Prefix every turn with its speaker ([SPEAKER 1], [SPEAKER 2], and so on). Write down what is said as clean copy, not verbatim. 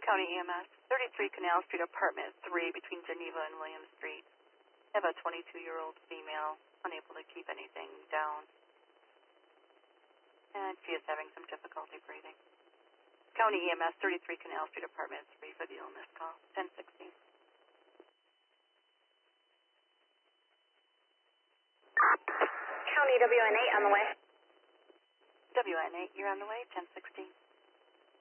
[SPEAKER 1] County EMS, 33 Canal Street, Apartment 3, between Geneva and William Street. I have a 22-year-old female, unable to keep anything down, and she is having some difficulty breathing. County EMS, 33 Canal Street, Apartment 3, for the illness call, 1016.
[SPEAKER 2] County WN8 on the way.
[SPEAKER 1] WN8, you're on the way, 1016.